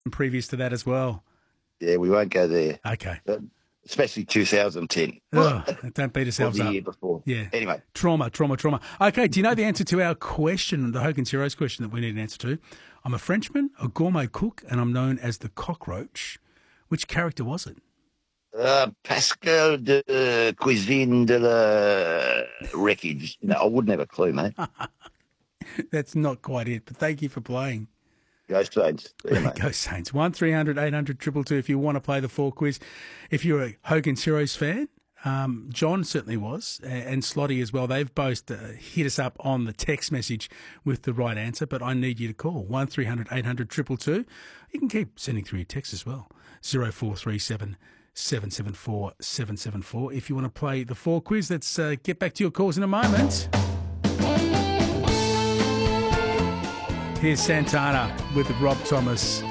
previous to that as well. Yeah, we won't go there. Okay. Especially 2010. Oh, don't beat Or ourselves the up. year before. Yeah. Anyway. Trauma. Okay, do you know the answer to our question, the Hogan's Heroes question that we need an answer to? I'm a Frenchman, a gourmet cook, and I'm known as the cockroach. Which character was it? Pascal de Cuisine de la Wreckage. No, I wouldn't have a clue, mate. That's not quite it, but thank you for playing. Go Saints. Yeah, Go Saints. 1300 800 222 if you want to play the 4 quiz. If you're a Hogan's Heroes fan, John certainly was, and Slotty as well. They've both hit us up on the text message with the right answer, but I need you to call 1300 800 222. You can keep sending through your text as well. 0437 774 774. If you want to play the 4 quiz, let's get back to your calls in a moment. Here's Santana with Rob Thomas.